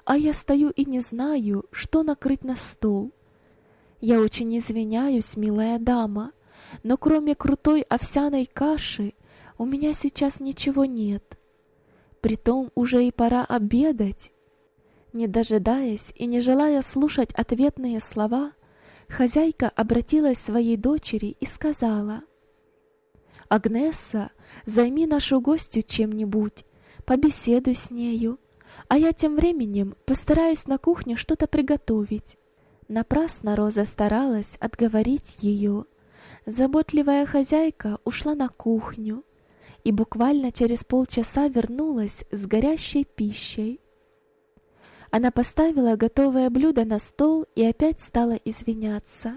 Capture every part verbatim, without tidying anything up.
а я стою и не знаю, что накрыть на стол. Я очень извиняюсь, милая дама, но кроме крутой овсяной каши у меня сейчас ничего нет. Притом уже и пора обедать». Не дожидаясь и не желая слушать ответные слова, хозяйка обратилась к своей дочери и сказала: «Агнесса, займи нашу гостью чем-нибудь, побеседуй с нею, а я тем временем постараюсь на кухне что-то приготовить». Напрасно Роза старалась отговорить ее. Заботливая хозяйка ушла на кухню и буквально через полчаса вернулась с горящей пищей. Она поставила готовое блюдо на стол и опять стала извиняться.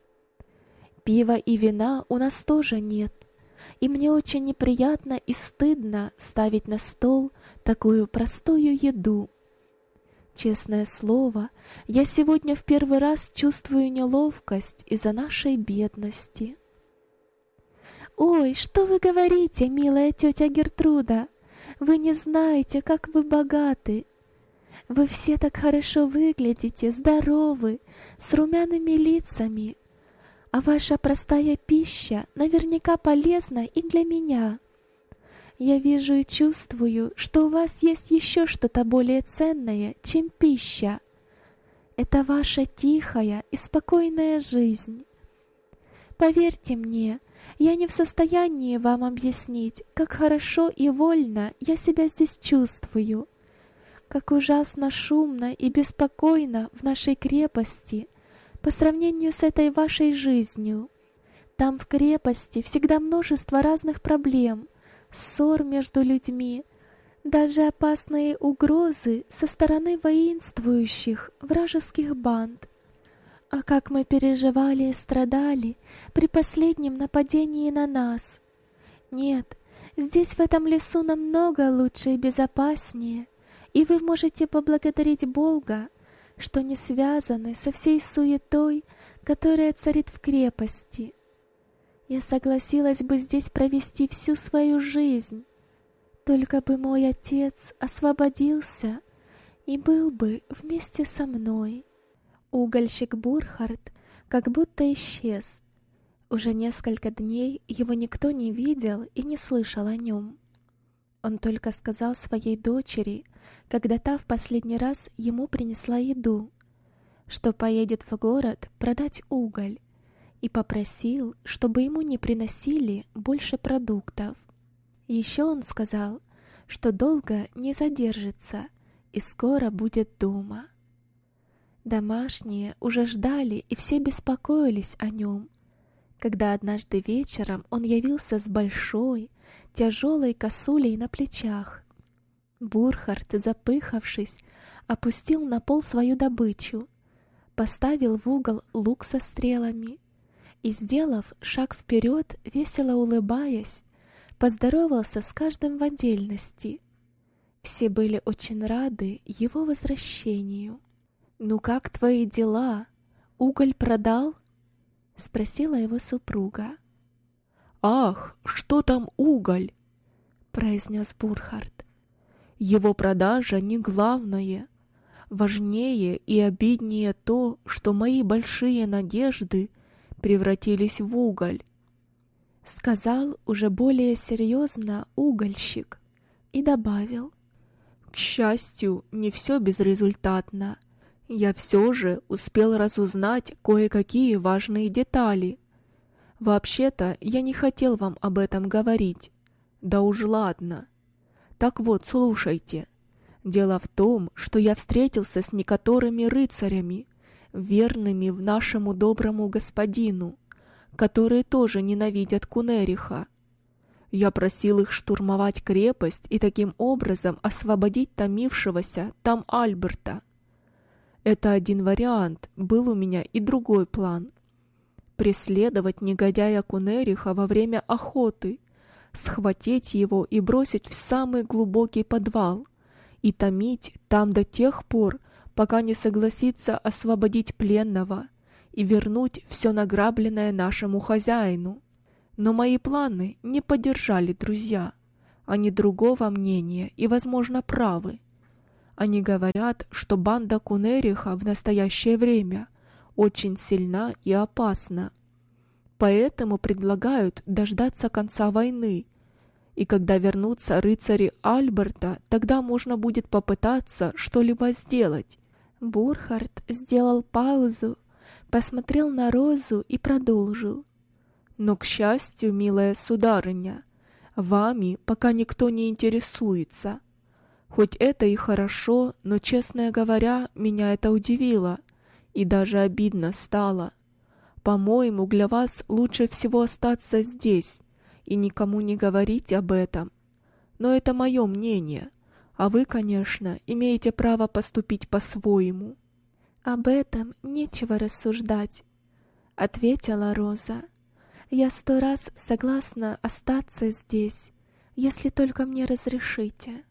«Пива и вина у нас тоже нет, и мне очень неприятно и стыдно ставить на стол такую простую еду. Честное слово, я сегодня в первый раз чувствую неловкость из-за нашей бедности». «Ой, что вы говорите, милая тетя Гертруда? Вы не знаете, как вы богаты. Вы все так хорошо выглядите, здоровы, с румяными лицами, а ваша простая пища наверняка полезна и для меня. Я вижу и чувствую, что у вас есть еще что-то более ценное, чем пища. Это ваша тихая и спокойная жизнь. Поверьте мне, я не в состоянии вам объяснить, как хорошо и вольно я себя здесь чувствую, как ужасно шумно и беспокойно в нашей крепости по сравнению с этой вашей жизнью. Там в крепости всегда множество разных проблем, ссор между людьми, даже опасные угрозы со стороны воинствующих вражеских банд. А как мы переживали и страдали при последнем нападении на нас! Нет, здесь в этом лесу намного лучше и безопаснее, и вы можете поблагодарить Бога, что не связаны со всей суетой, которая царит в крепости. Я согласилась бы здесь провести всю свою жизнь, только бы мой отец освободился и был бы вместе со мной». Угольщик Бурхард как будто исчез. Уже несколько дней его никто не видел и не слышал о нем. Он только сказал своей дочери, когда та в последний раз ему принесла еду, что поедет в город продать уголь, и попросил, чтобы ему не приносили больше продуктов. Еще он сказал, что долго не задержится и скоро будет дома. Домашние уже ждали и все беспокоились о нем, когда однажды вечером он явился с большой, тяжелой косулей на плечах. Бурхард, запыхавшись, опустил на пол свою добычу, поставил в угол лук со стрелами и, сделав шаг вперед, весело улыбаясь, поздоровался с каждым в отдельности. Все были очень рады его возвращению. «Ну как твои дела? Уголь продал?» — спросила его супруга. «Ах, что там уголь?» — произнес Бурхард. «Его продажа не главное. Важнее и обиднее то, что мои большие надежды превратились в уголь», — сказал уже более серьезно угольщик и добавил: «К счастью, не все безрезультатно. Я все же успел разузнать кое-какие важные детали. Вообще-то я не хотел вам об этом говорить. Да уж ладно. Так вот, слушайте. Дело в том, что я встретился с некоторыми рыцарями, верными в нашему доброму господину, которые тоже ненавидят Кунериха. Я просил их штурмовать крепость и таким образом освободить томившегося там Альберта. Это один вариант, был у меня и другой план. Преследовать негодяя Кунериха во время охоты, схватить его и бросить в самый глубокий подвал и томить там до тех пор, пока не согласится освободить пленного и вернуть все награбленное нашему хозяину. Но мои планы не поддержали друзья. Они другого мнения и, возможно, правы. Они говорят, что банда Кунериха в настоящее время очень сильна и опасна. Поэтому предлагают дождаться конца войны. И когда вернутся рыцари Альберта, тогда можно будет попытаться что-либо сделать. Бурхард сделал паузу, посмотрел на Розу и продолжил. Но, к счастью, милая сударыня, вами пока никто не интересуется. Хоть это и хорошо, но, честно говоря, меня это удивило и даже обидно стало. По-моему, для вас лучше всего остаться здесь и никому не говорить об этом. Но это мое мнение, а вы, конечно, имеете право поступить по-своему. «Об этом нечего рассуждать», — ответила Роза. «Я сто раз согласна остаться здесь, если только мне разрешите».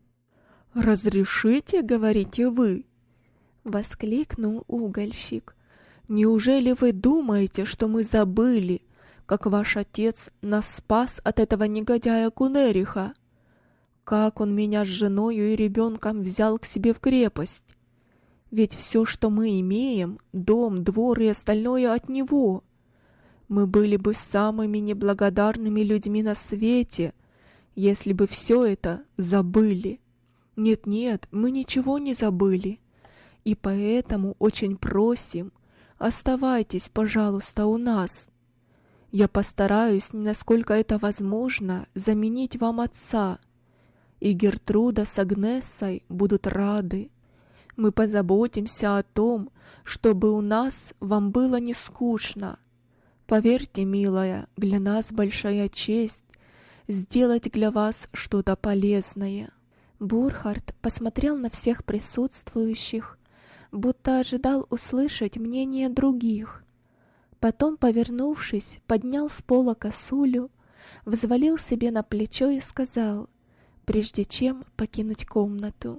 «Разрешите, говорите вы?» — воскликнул угольщик. «Неужели вы думаете, что мы забыли, как ваш отец нас спас от этого негодяя Кунериха? Как он меня с женою и ребенком взял к себе в крепость? Ведь все, что мы имеем, дом, двор и остальное от него. Мы были бы самыми неблагодарными людьми на свете, если бы все это забыли. Нет-нет, мы ничего не забыли, и поэтому очень просим, оставайтесь, пожалуйста, у нас. Я постараюсь, насколько это возможно, заменить вам отца, и Гертруда с Агнессой будут рады. Мы позаботимся о том, чтобы у нас вам было не скучно. Поверьте, милая, для нас большая честь сделать для вас что-то полезное». Бурхард посмотрел на всех присутствующих, будто ожидал услышать мнение других. Потом, повернувшись, поднял с пола косулю, взвалил себе на плечо и сказал, прежде чем покинуть комнату: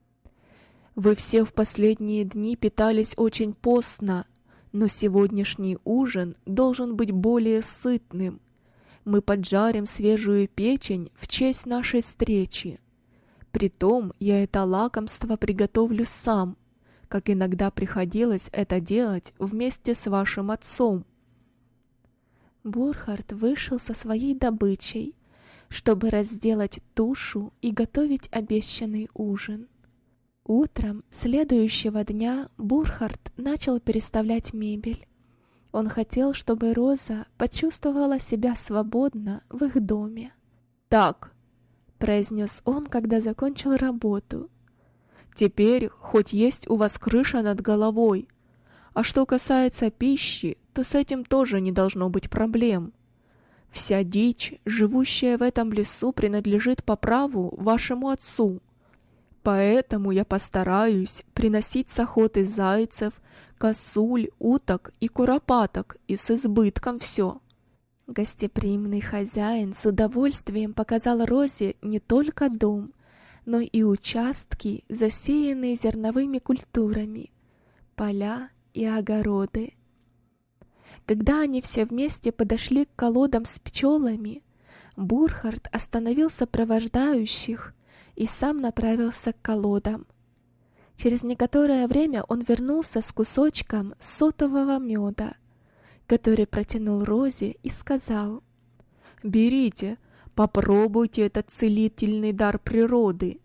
«Вы все в последние дни питались очень постно, но сегодняшний ужин должен быть более сытным. Мы поджарим свежую печень в честь нашей встречи. Притом я это лакомство приготовлю сам, как иногда приходилось это делать вместе с вашим отцом». Бурхард вышел со своей добычей, чтобы разделать тушу и готовить обещанный ужин. Утром следующего дня Бурхард начал переставлять мебель. Он хотел, чтобы Роза почувствовала себя свободно в их доме. «Так», — произнес он, когда закончил работу, — «теперь хоть есть у вас крыша над головой. А что касается пищи, то с этим тоже не должно быть проблем. Вся дичь, живущая в этом лесу, принадлежит по праву вашему отцу. Поэтому я постараюсь приносить с охоты зайцев, косуль, уток и куропаток, и с избытком все». Гостеприимный хозяин с удовольствием показал Розе не только дом, но и участки, засеянные зерновыми культурами, поля и огороды. Когда они все вместе подошли к колодам с пчелами, Бурхард остановил сопровождающих и сам направился к колодам. Через некоторое время он вернулся с кусочком сотового меда, который протянул Розе и сказал: «Берите, попробуйте этот целительный дар природы».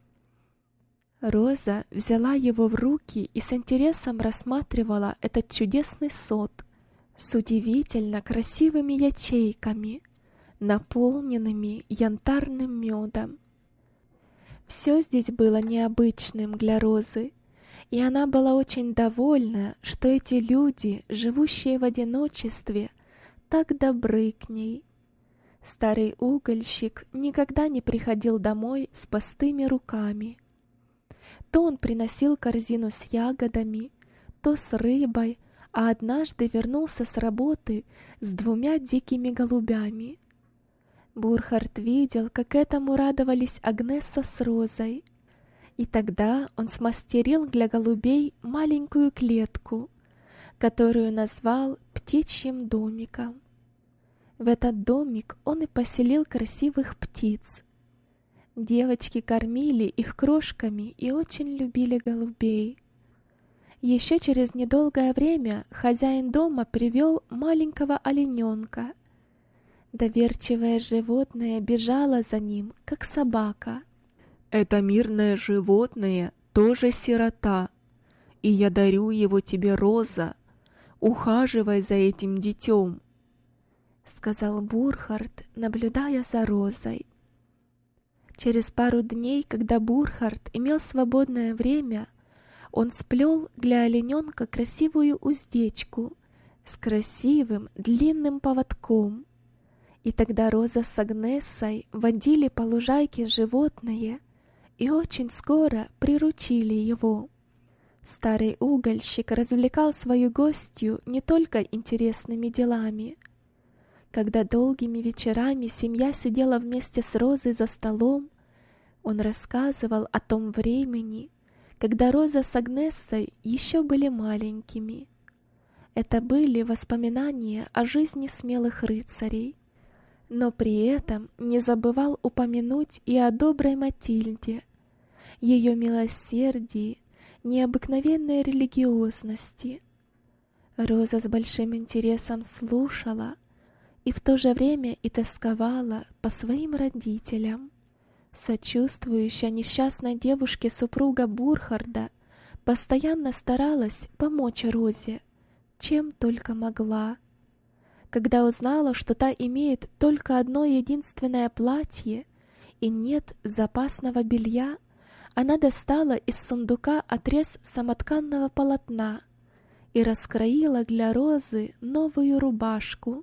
Роза взяла его в руки и с интересом рассматривала этот чудесный сот с удивительно красивыми ячейками, наполненными янтарным медом. Все здесь было необычным для Розы, и она была очень довольна, что эти люди, живущие в одиночестве, так добры к ней. Старый угольщик никогда не приходил домой с пустыми руками. То он приносил корзину с ягодами, то с рыбой, а однажды вернулся с работы с двумя дикими голубями. Бурхард видел, как этому радовались Агнесса с Розой, и тогда он смастерил для голубей маленькую клетку, которую назвал птичьим домиком. В этот домик он и поселил красивых птиц. Девочки кормили их крошками и очень любили голубей. Еще через недолгое время хозяин дома привел маленького олененка. Доверчивое животное бежало за ним, как собака. «Это мирное животное тоже сирота, и я дарю его тебе, Роза. Ухаживай за этим детем», — сказал Бурхард, наблюдая за Розой. Через пару дней, когда Бурхард имел свободное время, он сплел для олененка красивую уздечку с красивым длинным поводком. И тогда Роза с Агнессой водили по лужайке животное и очень скоро приручили его. Старый угольщик развлекал свою гостью не только интересными делами. Когда долгими вечерами семья сидела вместе с Розой за столом, он рассказывал о том времени, когда Роза с Агнессой еще были маленькими. Это были воспоминания о жизни смелых рыцарей, но при этом не забывал упомянуть и о доброй Матильде, ее милосердии, необыкновенной религиозности. Роза с большим интересом слушала и в то же время и тосковала по своим родителям. Сочувствующая несчастной девушке супруга Бурхарда постоянно старалась помочь Розе, чем только могла. Когда узнала, что та имеет только одно единственное платье и нет запасного белья, она достала из сундука отрез самотканного полотна и раскроила для Розы новую рубашку.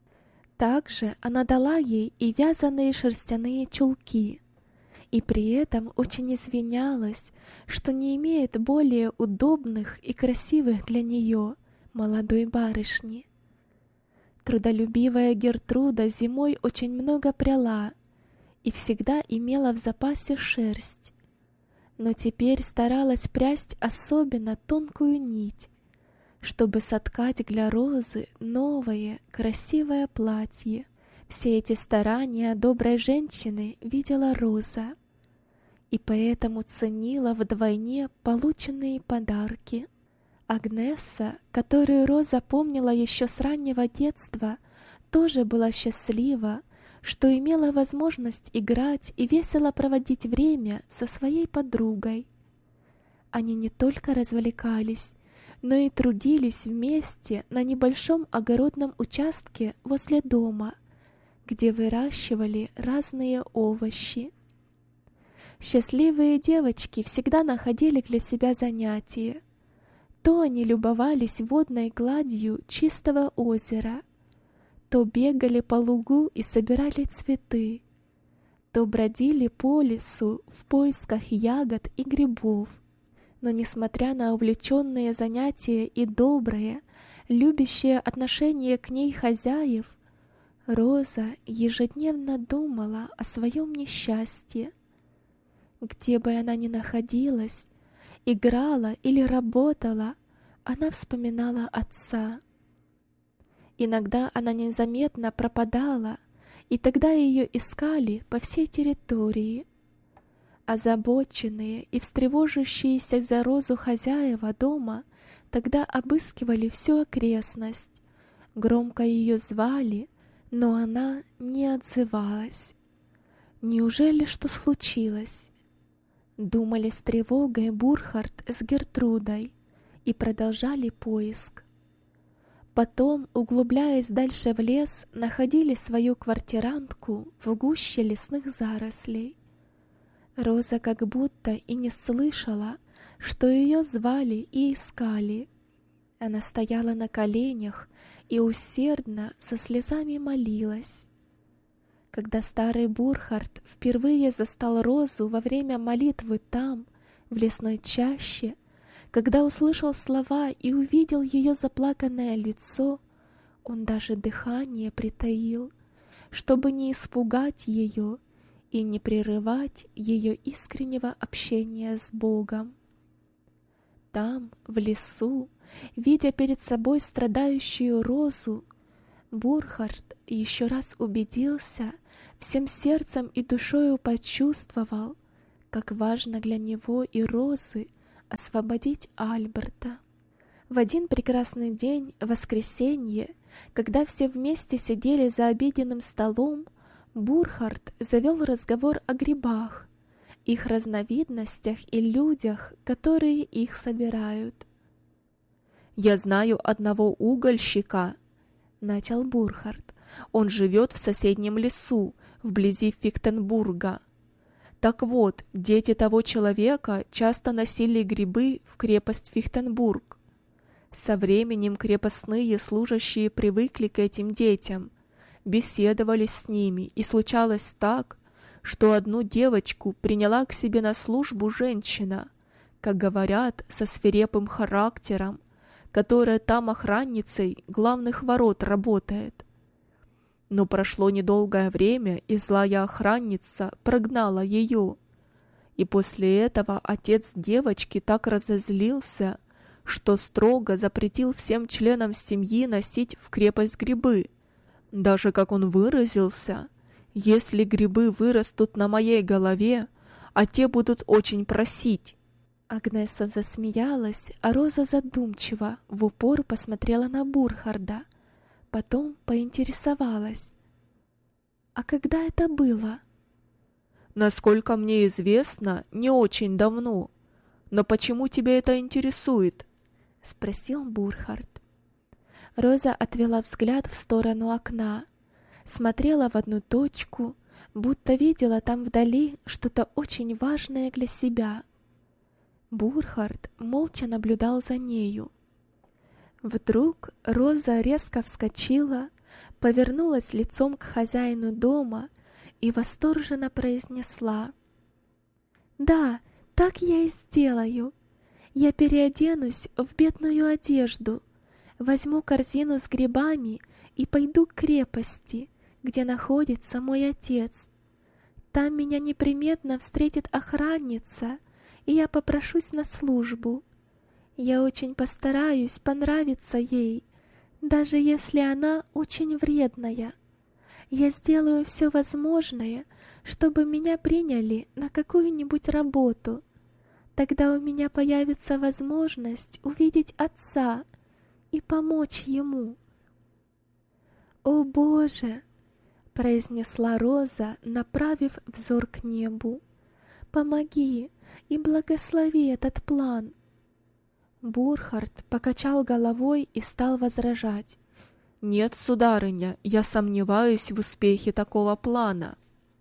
Также она дала ей и вязаные шерстяные чулки, и при этом очень извинялась, что не имеет более удобных и красивых для нее молодой барышни. Трудолюбивая Гертруда зимой очень много пряла и всегда имела в запасе шерсть, но теперь старалась прясть особенно тонкую нить, чтобы соткать для Розы новое красивое платье. Все эти старания доброй женщины видела Роза, и поэтому ценила вдвойне полученные подарки. Агнесса, которую Роза помнила еще с раннего детства, тоже была счастлива, что имела возможность играть и весело проводить время со своей подругой. Они не только развлекались, но и трудились вместе на небольшом огородном участке возле дома, где выращивали разные овощи. Счастливые девочки всегда находили для себя занятия. То они любовались водной гладью чистого озера, то бегали по лугу и собирали цветы, то бродили по лесу в поисках ягод и грибов. Но несмотря на увлеченные занятия и доброе, любящее отношение к ней хозяев, Роза ежедневно думала о своем несчастье. Где бы она ни находилась, играла или работала, она вспоминала отца. Иногда она незаметно пропадала, и тогда ее искали по всей территории. Озабоченные и встревожившиеся за Розу хозяева дома тогда обыскивали всю окрестность, громко ее звали, но она не отзывалась. Неужели что случилось? Думали с тревогой Бурхард с Гертрудой и продолжали поиск. Потом, углубляясь дальше в лес, находили свою квартирантку в гуще лесных зарослей. Роза как будто и не слышала, что ее звали и искали. Она стояла на коленях и усердно со слезами молилась. Когда старый Бурхард впервые застал Розу во время молитвы там, в лесной чаще, когда услышал слова и увидел ее заплаканное лицо, он даже дыхание притаил, чтобы не испугать ее и не прерывать ее искреннего общения с Богом. Там, в лесу, видя перед собой страдающую Розу, Бурхард еще раз убедился, всем сердцем и душою почувствовал, как важно для него и Розы освободить Альберта. В один прекрасный день, воскресенье, когда все вместе сидели за обеденным столом, Бурхард завел разговор о грибах, их разновидностях и людях, которые их собирают. «Я знаю одного угольщика», — начал Бурхард. «Он живет в соседнем лесу, вблизи Фихтенбурга. Так вот, дети того человека часто носили грибы в крепость Фихтенбург. Со временем крепостные служащие привыкли к этим детям, беседовали с ними, и случалось так, что одну девочку приняла к себе на службу женщина, как говорят, со свирепым характером, которая там охранницей главных ворот работает. Но прошло недолгое время, и злая охранница прогнала ее. И после этого отец девочки так разозлился, что строго запретил всем членам семьи носить в крепость грибы. Даже, как он выразился, «Если грибы вырастут на моей голове, а те будут очень просить». Агнеса засмеялась, а Роза задумчиво в упор посмотрела на Бурхарда. Потом поинтересовалась: «А когда это было?» «Насколько мне известно, не очень давно. Но почему тебя это интересует?» — спросил Бурхард. Роза отвела взгляд в сторону окна, смотрела в одну точку, будто видела там вдали что-то очень важное для себя. Бурхард молча наблюдал за нею. Вдруг Роза резко вскочила, повернулась лицом к хозяину дома и восторженно произнесла: «Да, так я и сделаю. Я переоденусь в бедную одежду, возьму корзину с грибами и пойду к крепости, где находится мой отец. Там меня непременно встретит охранница, и я попрошусь на службу. Я очень постараюсь понравиться ей, даже если она очень вредная. Я сделаю все возможное, чтобы меня приняли на какую-нибудь работу. Тогда у меня появится возможность увидеть отца и помочь ему». «О Боже!» — произнесла Роза, направив взор к небу. «Помоги и благослови этот план». Бурхард покачал головой и стал возражать: «Нет, сударыня, я сомневаюсь в успехе такого плана».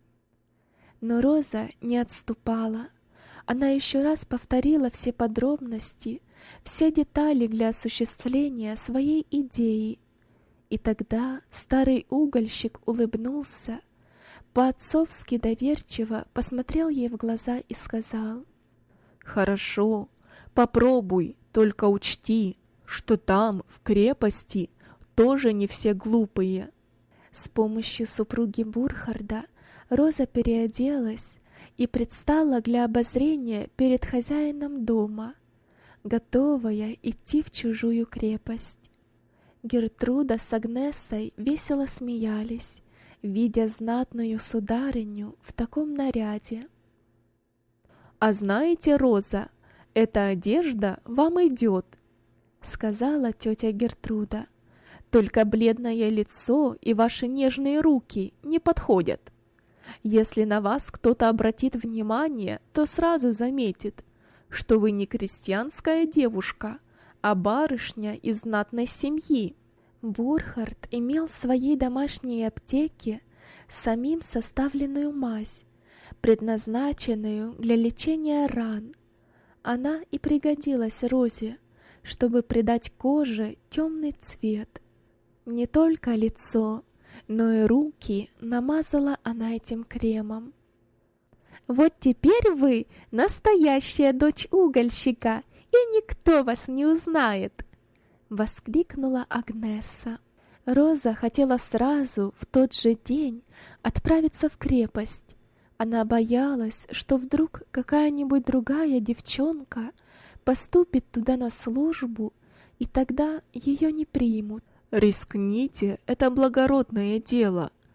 Но Роза не отступала. Она еще раз повторила все подробности, все детали для осуществления своей идеи. И тогда старый угольщик улыбнулся, по-отцовски доверчиво посмотрел ей в глаза и сказал: «Хорошо, попробуй, только учти, что там, в крепости, тоже не все глупые». С помощью супруги Бурхарда Роза переоделась и предстала для обозрения перед хозяином дома, готовая идти в чужую крепость. Гертруда с Агнесой весело смеялись, видя знатную сударыню в таком наряде. «А знаете, Роза, эта одежда вам идет», — сказала тетя Гертруда. «Только бледное лицо и ваши нежные руки не подходят. Если на вас кто-то обратит внимание, то сразу заметит, что вы не крестьянская девушка, а барышня из знатной семьи». Бурхард имел в своей домашней аптеке самим составленную мазь, предназначенную для лечения ран. Она и пригодилась Розе, чтобы придать коже темный цвет. Не только лицо, но и руки намазала она этим кремом. «Вот теперь вы настоящая дочь угольщика, и никто вас не узнает!» — воскликнула Агнеса. Роза хотела сразу, в тот же день, отправиться в крепость. Она боялась, что вдруг какая-нибудь другая девчонка поступит туда на службу, и тогда ее не примут. «Рискните, это благородное дело.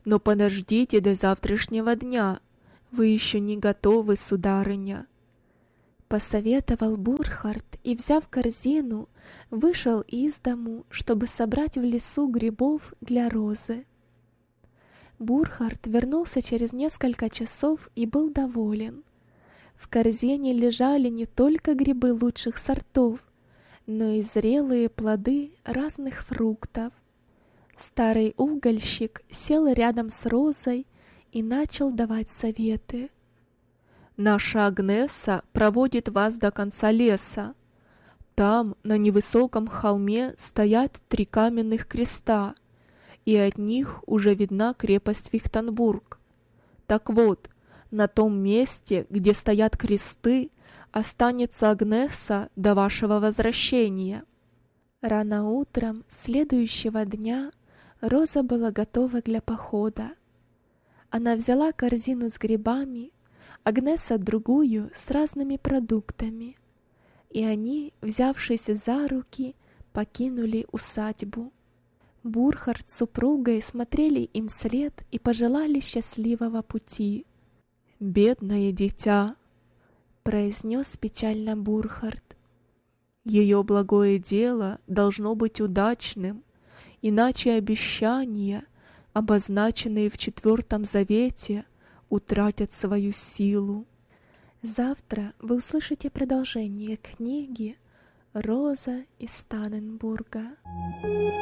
Но подождите до завтрашнего дня, вы еще не готовы, сударыня. Посоветовал Бурхард и, взяв корзину, вышел из дому, чтобы собрать в лесу грибов для Розы. Бурхард вернулся через несколько часов и был доволен. В корзине лежали не только грибы лучших сортов, но и зрелые плоды разных фруктов. Старый угольщик сел рядом с Розой и начал давать советы. Наша Агнеса проводит вас до конца леса. Там, на невысоком холме, стоят три каменных креста, и от них уже видна крепость Фихтенбург. Так вот, на том месте, где стоят кресты, останется Агнеса до вашего возвращения. Рано утром следующего дня Роза была готова для похода. Она взяла корзину с грибами, Агнеса другую с разными продуктами, и они, взявшись за руки, покинули усадьбу. Бурхард с супругой смотрели им вслед и пожелали счастливого пути. «Бедное дитя», — произнес печально Бурхард. «Ее благое дело должно быть удачным, иначе обещания, обозначенные в Четвертом Завете, утратят свою силу». Завтра вы услышите продолжение книги «Роза из Танненбурга».